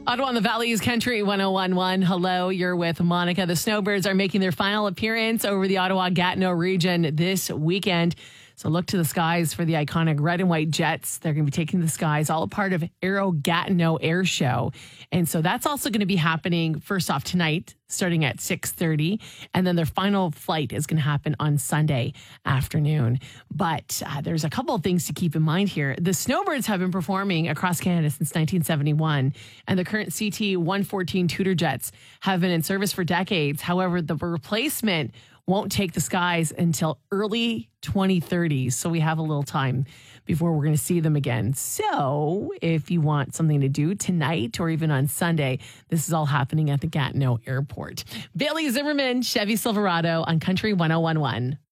Ottawa and the Valley's Country 1011. Hello, you're with Monica. The Snowbirds are making their final appearance over the Ottawa-Gatineau region this weekend. So look to the skies for the iconic red and white Jets. They're going to be taking the skies, all a part of Aero Gatineau Air Show. And so that's also going to be happening first off tonight, starting at 6:30. And then their final flight is going to happen on Sunday afternoon. But there's a couple of things to keep in mind here. The Snowbirds have been performing across Canada since 1971. And the current CT-114 Tudor Jets have been in service for decades. However, the replacement won't take the skies until early 2030s. So we have a little time before we're going to see them again. So if you want something to do tonight or even on Sunday, this is all happening at the Gatineau Airport. Bailey Zimmerman, Chevy Silverado on Country 1011.